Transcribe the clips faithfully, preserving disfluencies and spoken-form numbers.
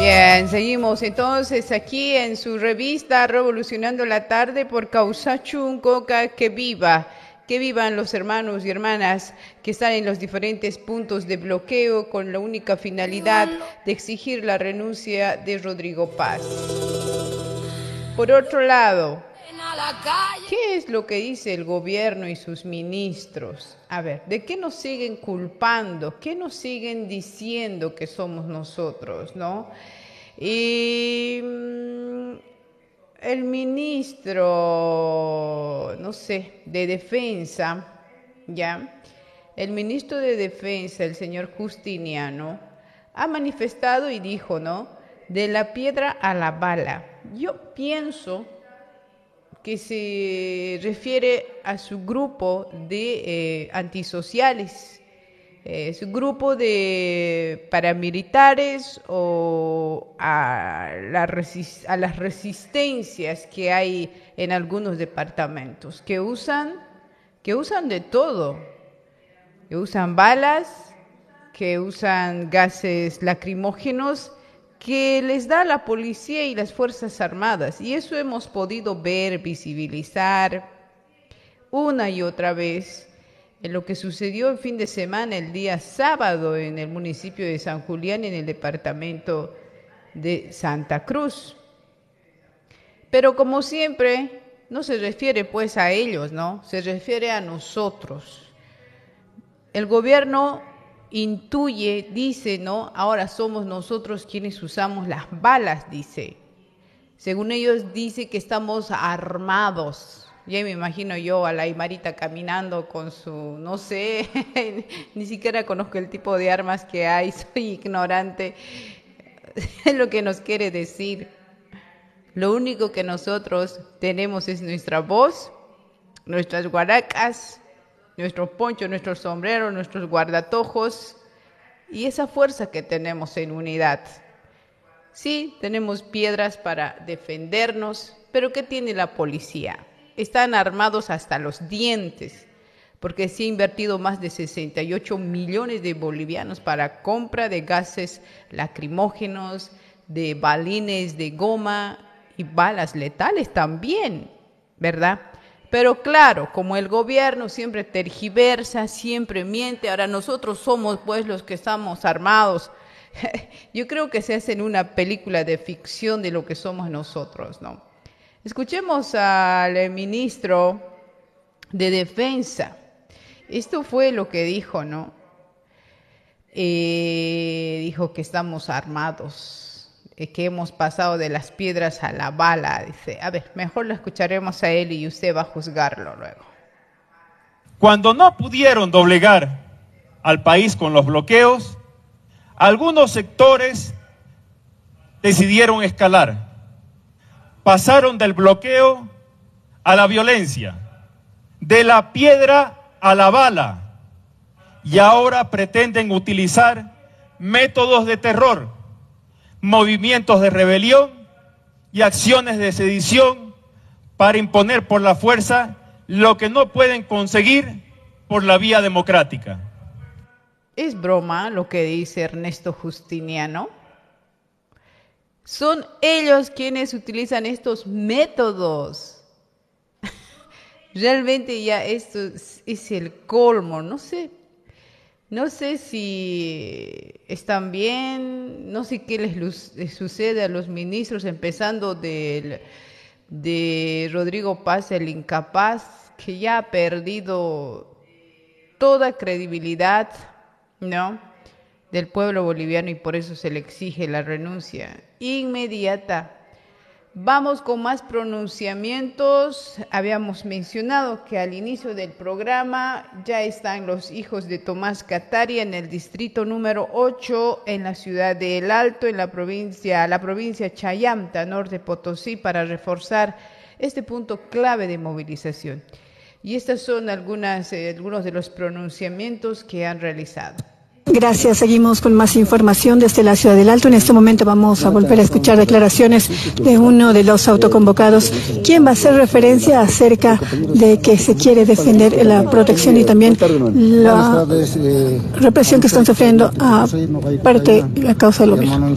Bien, seguimos entonces aquí en su revista Revolucionando la Tarde por Causachun Coca, que viva, que vivan los hermanos y hermanas que están en los diferentes puntos de bloqueo con la única finalidad de exigir la renuncia de Rodrigo Paz. Por otro lado, ¿qué es lo que dice el gobierno y sus ministros? A ver, ¿de qué nos siguen culpando? ¿Qué nos siguen diciendo que somos nosotros, no? Y el ministro, no sé, de Defensa, ¿ya? El ministro de Defensa, el señor Justiniano, ha manifestado y dijo, ¿no? De la piedra a la bala. Yo pienso que se refiere a su grupo de eh, antisociales, eh, su grupo de paramilitares o a, la resis- a las resistencias que hay en algunos departamentos, que usan, que usan de todo, que usan balas, que usan gases lacrimógenos, que les da la policía y las Fuerzas Armadas. Y eso hemos podido ver, visibilizar una y otra vez en lo que sucedió el fin de semana, el día sábado, en el municipio de San Julián, en el departamento de Santa Cruz. Pero como siempre, no se refiere pues a ellos, ¿no? Se refiere a nosotros. El gobierno intuye, dice, ¿no? Ahora somos nosotros quienes usamos las balas, dice. Según ellos, dice que estamos armados. Ya me imagino yo a la Aymarita caminando con su, no sé, ni siquiera conozco el tipo de armas que hay, soy ignorante. Es lo que nos quiere decir. Lo único que nosotros tenemos es nuestra voz, nuestras guaracas, nuestros ponchos, nuestros sombreros, nuestros guardatojos y esa fuerza que tenemos en unidad. Sí, tenemos piedras para defendernos, pero ¿qué tiene la policía? Están armados hasta los dientes, porque se ha invertido más de sesenta y ocho millones de bolivianos para compra de gases lacrimógenos, de balines de goma y balas letales también, ¿verdad? Pero claro, como el gobierno siempre tergiversa, siempre miente, ahora nosotros somos pues los que estamos armados. Yo creo que se hace en una película de ficción de lo que somos nosotros, ¿no? Escuchemos al ministro de Defensa. Esto fue lo que dijo, ¿no? Eh, dijo que estamos armados, eh, que hemos pasado de las piedras a la bala. Dice, a ver, mejor lo escucharemos a él y usted va a juzgarlo luego. Cuando no pudieron doblegar al país con los bloqueos, algunos sectores decidieron escalar. Pasaron del bloqueo a la violencia, de la piedra a la bala, y ahora pretenden utilizar métodos de terror, movimientos de rebelión y acciones de sedición para imponer por la fuerza lo que no pueden conseguir por la vía democrática. ¿Es broma lo que dice Ernesto Justiniano? Son ellos quienes utilizan estos métodos. Realmente ya esto es, es el colmo, no sé. No sé si están bien, no sé qué les, les sucede a los ministros, empezando del, de Rodrigo Paz, el incapaz, que ya ha perdido toda credibilidad, ¿no?, del pueblo boliviano, y por eso se le exige la renuncia inmediata. Vamos con más pronunciamientos. Habíamos mencionado que al inicio del programa ya están los hijos de Tomás Kataria en el distrito número ocho, en la ciudad de El Alto, en la provincia, la provincia Chayamta, norte Potosí, para reforzar este punto clave de movilización. Y estos son algunas, eh, algunos de los pronunciamientos que han realizado. Gracias. Seguimos con más información desde la Ciudad del Alto. En este momento vamos a volver a escuchar declaraciones de uno de los autoconvocados, quien va a hacer referencia acerca de que se quiere defender la protección y también la represión que están sufriendo a parte a causa del gobierno.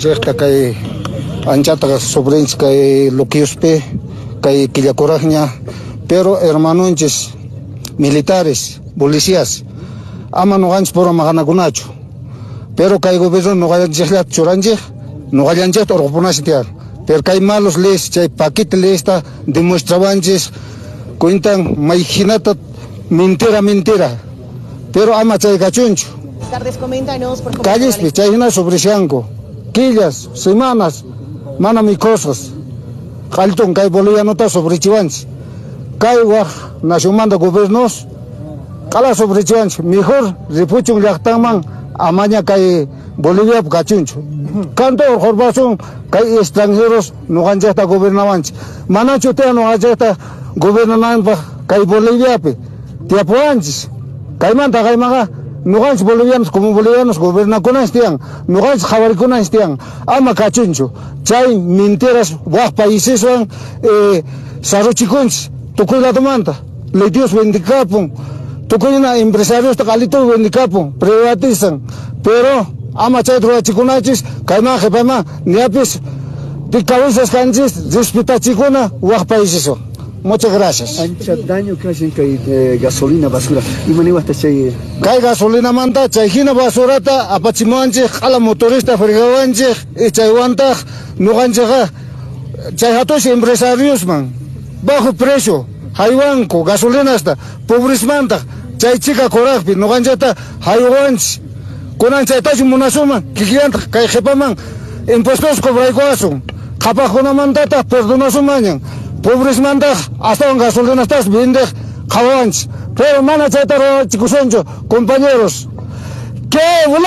Pero hermanos militares, policías, ama no ganch por maganagunacho. Pero que el gobierno no vayan a choranje, no vayan a orgonastear. Pero que hay malos les, que paquete le está demostraban cuentan maichinata mentira mentira. Pero ama chay cachuncho. Tardes, coméntanos por favor. Calles pichayna sobre shango. Quillas, semanas, manami cosas. Halton que Bolivia nota sobre chivanch. Kaiwa nacional de gobiernos. Kala sobre chivanch. Mejor repuchun yachtaman. Amaña que Bolivia cachuncho. Canto horbason que extranjeros no han ya gobernaban. Manacho te no ha ya gobernaban que Bolivia pe. Te apoyantes. Que manda que maga no han bolivianos como bolivianos gobiernan con estian. No han jabar con estian. Ama cachuncho. Chay mentiras guas países son eh saruchicons. Tukoy la demanda. Le Dios bendicapon. Tukoy na empresarios ta kalito bendicapon. Privatizan. Pero ama chay droga chikunachis kaima jepama niapis de cabezas canchis respeta chikuna guas países. Muchas gracias. Ancha daño que hacen que eh, gasolina basura. Y manejo hasta chay. Kay gasolina manta chayhina basurata apachimanche jala motorista fregawanche y chaywanta no ganchaga chayhatos empresarios man bajo precio haywanko gasolina hasta pobres manta chay chica coraje no ganchata haywanch konan chaytachi munasuma kikianta kay jepaman impuestos cobraicoaso kapajona mandata perdonosumañan pobres manda hasta en gasolina estás vende jawanch pero mana chaytaro chikusoncho compañeros que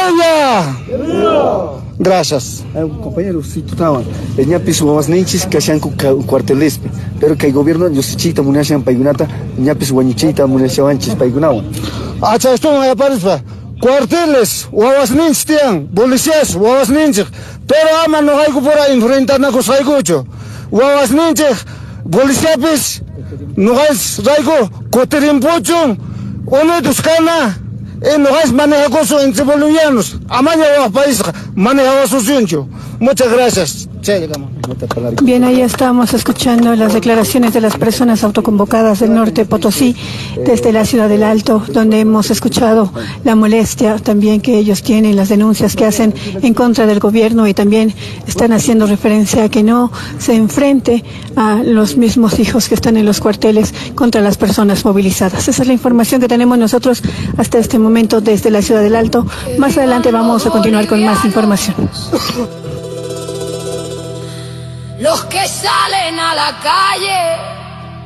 Bolivia. Gracias. Eh, compañeros, si tú estabas, ya piso más nichis que sean cuarteles, pero que el gobierno yo chita munashan paigunata, ya piso guanichita munashawanchis paigunawan. Acha esto no aparece. Cuarteles, guavas ninchian, policías, guavas ninchis, pero ama no hay que por ahí enfrentar na cosa gucho. Guavas ninchis, policías, no hay raigo, coterin pocho, uno tuscana. En no es maneja cosas entre bolivianos. Amaña los países maneja su ciencio. Muchas gracias. Bien, ahí estamos escuchando las declaraciones de las personas autoconvocadas del norte de Potosí, desde la Ciudad del Alto, donde hemos escuchado la molestia también que ellos tienen, las denuncias que hacen en contra del gobierno y también están haciendo referencia a que no se enfrente a los mismos hijos que están en los cuarteles contra las personas movilizadas. Esa es la información que tenemos nosotros hasta este momento desde la Ciudad del Alto. Más adelante vamos a continuar con más información. Los que salen a la calle